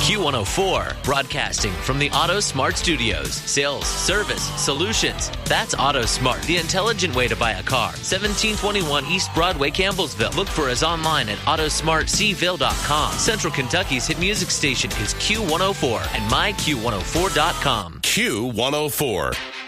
Q104, broadcasting from the Auto Smart Studios. Sales, service, solutions. That's Auto Smart, the intelligent way to buy a car. 1721 East Broadway, Campbellsville. Look for us online at autosmartcville.com. Central Kentucky's hit music station is Q104 and myQ104.com. Q104.